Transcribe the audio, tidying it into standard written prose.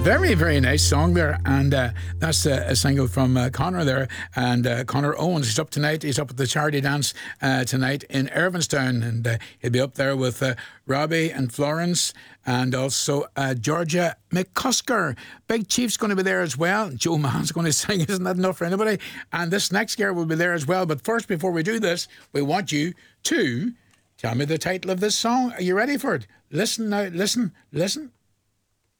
Very, very nice song there, and that's a single from Conor there, and Conor Owens. He's up tonight. He's up at the charity dance tonight in Irvinstown, and he'll be up there with Robbie and Florence, and also Georgia McCusker. Big Chief's going to be there as well. Joe Mann's going to sing. Isn't that enough for anybody? And this next girl will be there as well. But first, before we do this, we want you to tell me the title of this song. Are you ready for it? Listen now. Listen.